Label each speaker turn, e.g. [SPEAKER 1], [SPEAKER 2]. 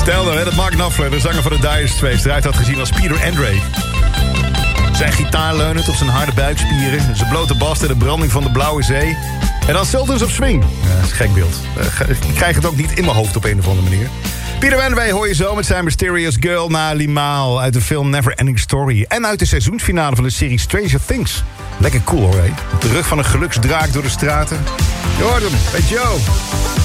[SPEAKER 1] Vertelde dat Mark Knopfler, de zanger van de Dire Straits, eruit had gezien als Peter Andre. Zijn gitaar leunend op zijn harde buikspieren, zijn blote bast en de branding van de Blauwe Zee. En dan Sultans of Swing. Ja, dat is een gek beeld. Ik krijg het ook niet in mijn hoofd op een of andere manier. Peter Andre hoor je zo met zijn Mysterious Girl na Limahl uit de film Never Ending Story. En uit de seizoensfinale van de serie Stranger Things. Lekker cool hoor, hé. Op de rug van een geluksdraak door de straten. Je hoort hem, bij Joe.